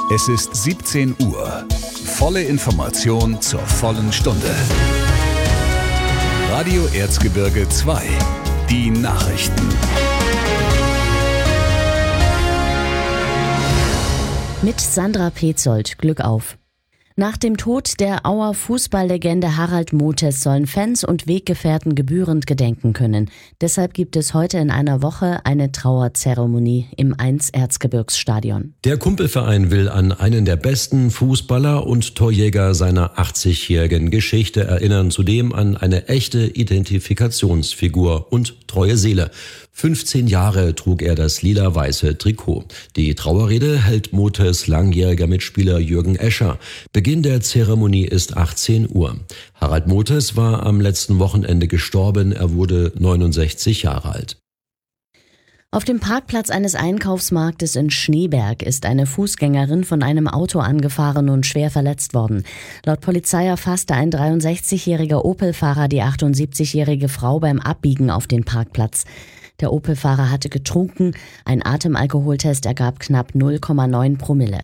Es ist 17 Uhr. Volle Information zur vollen Stunde. Radio Erzgebirge 2. Die Nachrichten. Mit Sandra Petzold. Glück auf. Nach dem Tod der Auer Fußballlegende Harald Mothes sollen Fans und Weggefährten gebührend gedenken können. Deshalb gibt es heute in einer Woche eine Trauerzeremonie im 1 Erzgebirgsstadion. Der Kumpelverein will an einen der besten Fußballer und Torjäger seiner 80-jährigen Geschichte erinnern, zudem an eine echte Identifikationsfigur und treue Seele. 15 Jahre trug er das lila-weiße Trikot. Die Trauerrede hält Mothes langjähriger Mitspieler Jürgen Escher. Beginn der Zeremonie ist 18 Uhr. Harald Mothes war am letzten Wochenende gestorben. Er wurde 69 Jahre alt. Auf dem Parkplatz eines Einkaufsmarktes in Schneeberg ist eine Fußgängerin von einem Auto angefahren und schwer verletzt worden. Laut Polizei erfasste ein 63-jähriger Opel-Fahrer die 78-jährige Frau beim Abbiegen auf den Parkplatz. Der Opel-Fahrer hatte getrunken, ein Atemalkoholtest ergab knapp 0,9 Promille.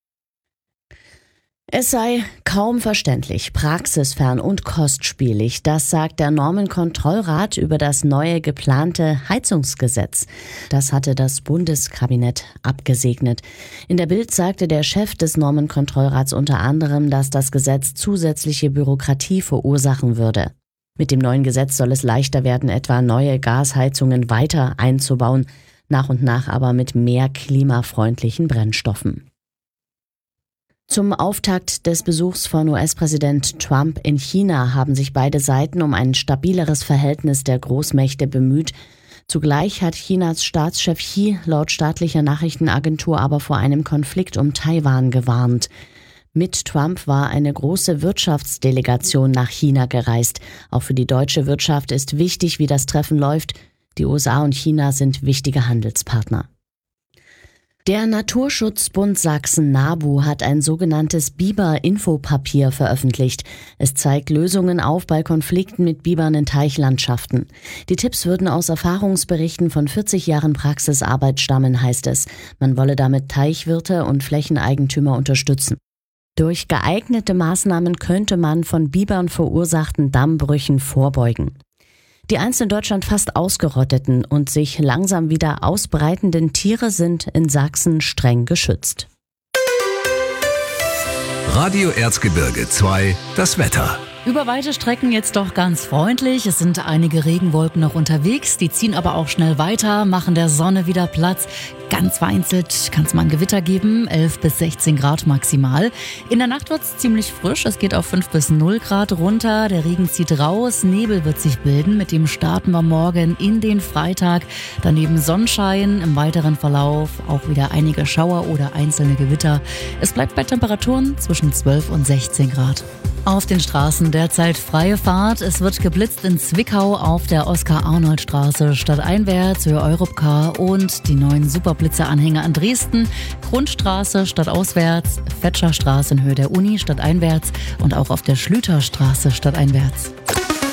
Es sei kaum verständlich, praxisfern und kostspielig, das sagt der Normenkontrollrat über das neue geplante Heizungsgesetz. Das hatte das Bundeskabinett abgesegnet. In der Bild sagte der Chef des Normenkontrollrats unter anderem, dass das Gesetz zusätzliche Bürokratie verursachen würde. Mit dem neuen Gesetz soll es leichter werden, etwa neue Gasheizungen weiter einzubauen, nach und nach aber mit mehr klimafreundlichen Brennstoffen. Zum Auftakt des Besuchs von US-Präsident Trump in China haben sich beide Seiten um ein stabileres Verhältnis der Großmächte bemüht. Zugleich hat Chinas Staatschef Xi laut staatlicher Nachrichtenagentur aber vor einem Konflikt um Taiwan gewarnt. Mit Trump war eine große Wirtschaftsdelegation nach China gereist. Auch für die deutsche Wirtschaft ist wichtig, wie das Treffen läuft. Die USA und China sind wichtige Handelspartner. Der Naturschutzbund Sachsen-NABU hat ein sogenanntes Biber-Infopapier veröffentlicht. Es zeigt Lösungen auf bei Konflikten mit Bibern in Teichlandschaften. Die Tipps würden aus Erfahrungsberichten von 40 Jahren Praxisarbeit stammen, heißt es. Man wolle damit Teichwirte und Flächeneigentümer unterstützen. Durch geeignete Maßnahmen könnte man von Bibern verursachten Dammbrüchen vorbeugen. Die einst in Deutschland fast ausgerotteten und sich langsam wieder ausbreitenden Tiere sind in Sachsen streng geschützt. Radio Erzgebirge 2, das Wetter. Über weite Strecken jetzt doch ganz freundlich. Es sind einige Regenwolken noch unterwegs, die ziehen aber auch schnell weiter, machen der Sonne wieder Platz. Ganz vereinzelt kann es mal ein Gewitter geben, 11 bis 16 Grad maximal. In der Nacht wird es ziemlich frisch, es geht auf 5 bis 0 Grad runter, der Regen zieht raus, Nebel wird sich bilden, mit dem starten wir morgen in den Freitag. Daneben Sonnenschein, im weiteren Verlauf auch wieder einige Schauer oder einzelne Gewitter. Es bleibt bei Temperaturen zwischen 12 und 16 Grad. Auf den Straßen derzeit freie Fahrt. Es wird geblitzt in Zwickau auf der Oskar-Arnold-Straße stadteinwärts, Höhe Europcar und die neuen Superblitzer-Anhänger an Dresden. Grundstraße stadtauswärts, Fetscherstraße in Höhe der Uni stadteinwärts und auch auf der Schlüterstraße stadteinwärts.